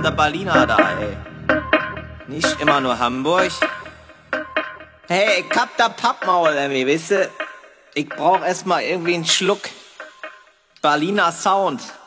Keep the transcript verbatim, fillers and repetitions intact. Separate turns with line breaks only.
der Berliner da, ey. Nicht immer nur Hamburg. Hey, ich hab da Pappmaul, ey, weißt du? Ich brauch erstmal irgendwie einen Schluck Berliner Sound.